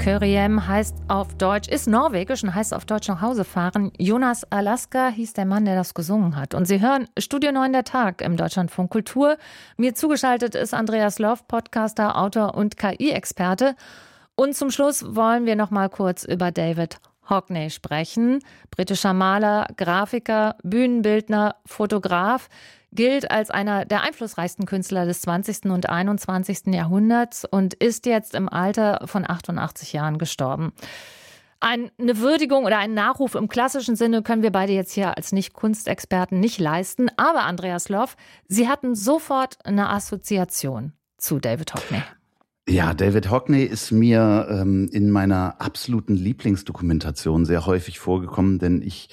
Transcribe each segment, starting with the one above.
Køriem ist norwegisch und heißt auf Deutsch nach Hause fahren. Jonas Alaska hieß der Mann, der das gesungen hat. Und Sie hören Studio 9 der Tag im Deutschlandfunk Kultur. Mir zugeschaltet ist Andreas Loff, Podcaster, Autor und KI-Experte. Und zum Schluss wollen wir noch mal kurz über David Hockney sprechen. Britischer Maler, Grafiker, Bühnenbildner, Fotograf, gilt als einer der einflussreichsten Künstler des 20. und 21. Jahrhunderts und ist jetzt im Alter von 88 Jahren gestorben. Eine Würdigung oder einen Nachruf im klassischen Sinne können wir beide jetzt hier als Nicht-Kunstexperten nicht leisten. Aber Andreas Loff, Sie hatten sofort eine Assoziation zu David Hockney. Ja, David Hockney ist mir in meiner absoluten Lieblingsdokumentation sehr häufig vorgekommen, denn ich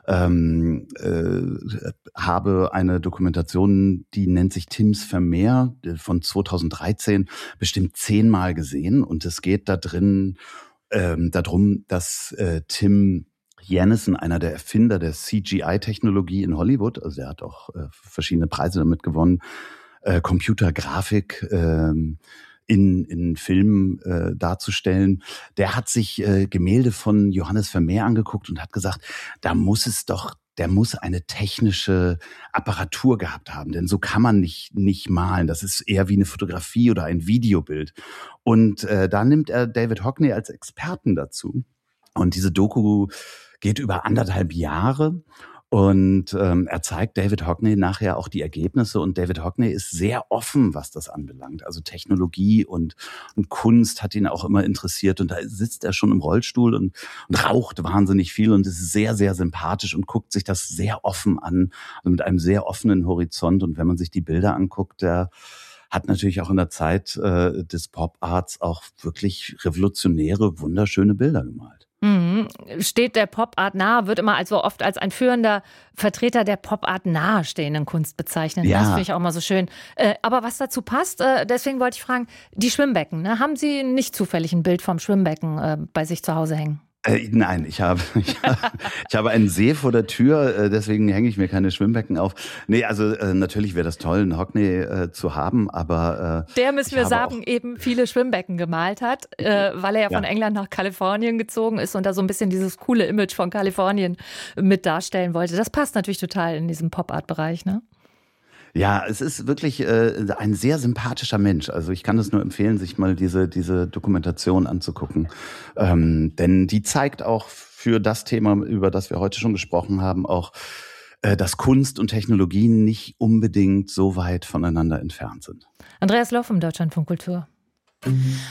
habe eine Dokumentation, die nennt sich Tims Vermeer von 2013, bestimmt 10-mal gesehen. Und es geht da drin darum, dass Tim Janison, einer der Erfinder der CGI-Technologie in Hollywood, also er hat auch verschiedene Preise damit gewonnen, Computergrafik in Filmen darzustellen. Der hat sich Gemälde von Johannes Vermeer angeguckt und hat gesagt, der muss eine technische Apparatur gehabt haben, denn so kann man nicht malen. Das ist eher wie eine Fotografie oder ein Videobild. Und da nimmt er David Hockney als Experten dazu. Und diese Doku geht über 1,5 Jahre. Und er zeigt David Hockney nachher auch die Ergebnisse. Und David Hockney ist sehr offen, was das anbelangt. Also Technologie und Kunst hat ihn auch immer interessiert. Und da sitzt er schon im Rollstuhl und raucht wahnsinnig viel und ist sehr, sehr sympathisch und guckt sich das sehr offen an, also mit einem sehr offenen Horizont. Und wenn man sich die Bilder anguckt, der hat natürlich auch in der Zeit des Pop-Arts auch wirklich revolutionäre, wunderschöne Bilder gemalt. Steht der Pop-Art nahe, wird immer also oft als ein führender Vertreter der Pop-Art nahestehenden Kunst bezeichnet. Ja. Das finde ich auch mal so schön. Aber was dazu passt, deswegen wollte ich fragen, die Schwimmbecken. Ne? Haben Sie nicht zufällig ein Bild vom Schwimmbecken bei sich zu Hause hängen? Nein, ich habe einen See vor der Tür, deswegen hänge ich mir keine Schwimmbecken auf. Nee, also natürlich wäre das toll, einen Hockney zu haben, aber der, müssen wir sagen, eben viele Schwimmbecken gemalt hat, weil er ja von England nach Kalifornien gezogen ist und da so ein bisschen dieses coole Image von Kalifornien mit darstellen wollte. Das passt natürlich total in diesem Pop-Art-Bereich, ne? Ja, es ist wirklich ein sehr sympathischer Mensch. Also ich kann es nur empfehlen, sich mal diese Dokumentation anzugucken. Denn die zeigt auch für das Thema, über das wir heute schon gesprochen haben, auch, dass Kunst und Technologie nicht unbedingt so weit voneinander entfernt sind. Andreas Loff im Deutschlandfunk Kultur.